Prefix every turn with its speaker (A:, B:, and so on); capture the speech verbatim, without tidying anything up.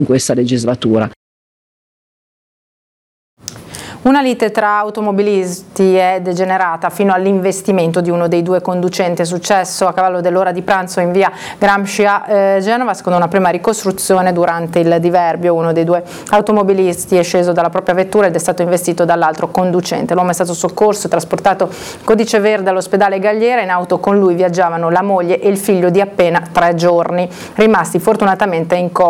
A: in questa legislatura.
B: Una lite tra automobilisti è degenerata fino all'investimento di uno dei due conducenti. È successo a cavallo dell'ora di pranzo in via Gramsci a eh, Genova, secondo una prima ricostruzione durante il diverbio. Uno dei due automobilisti è sceso dalla propria vettura ed è stato investito dall'altro conducente. L'uomo è stato soccorso e trasportato codice verde all'ospedale Galliera. In auto con lui viaggiavano la moglie e il figlio di appena tre giorni, rimasti fortunatamente in coma.